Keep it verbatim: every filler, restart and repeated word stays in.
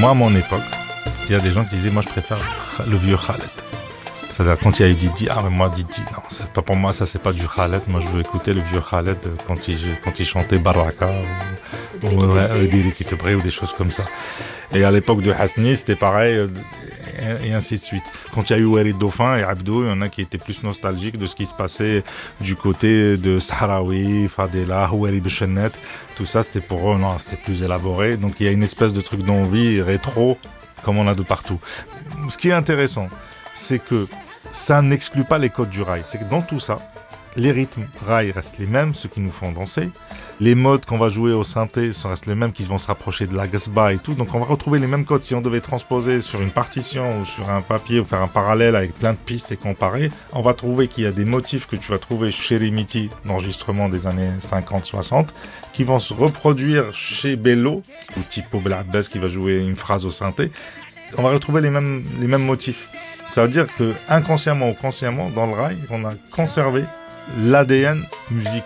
moi, à mon époque, il y a des gens qui disaient, moi, je préfère le vieux Khaled. C'est-à-dire, quand il y a eu Didi, ah, mais moi, Didi, non, c'est pas pour moi, ça, c'est pas du Khaled. Moi, je veux écouter le vieux Khaled quand il, quand il chantait Baraka ou, ou, ouais, Diri Kitebré ou des choses comme ça. Et à l'époque de Hasni, c'était pareil, et, et ainsi de suite. Quand il y a eu Walid Dauphin et Abdou, il y en a qui étaient plus nostalgiques de ce qui se passait du côté de Sahraoui, Fadela, Houari Bechenet. Tout ça, c'était pour eux, non, c'était plus élaboré. Donc, il y a une espèce de truc d'envie rétro, comme on a de partout. Ce qui est intéressant, c'est que ça n'exclut pas les codes du rail. C'est que dans tout ça, les rythmes rail restent les mêmes, ceux qui nous font danser. Les modes qu'on va jouer au synthé restent les mêmes, qui vont se rapprocher de la gasba et tout. Donc on va retrouver les mêmes codes. Si on devait transposer sur une partition ou sur un papier ou faire un parallèle avec plein de pistes et comparer, on va trouver qu'il y a des motifs que tu vas trouver chez Rimiti, d'enregistrement des années cinquante soixante, qui vont se reproduire chez Bello, ou Tipo Belabbès qui va jouer une phrase au synthé. On va retrouver les mêmes, les mêmes motifs. Ça veut dire que inconsciemment ou consciemment, dans le rail, on a conservé l'A D N musical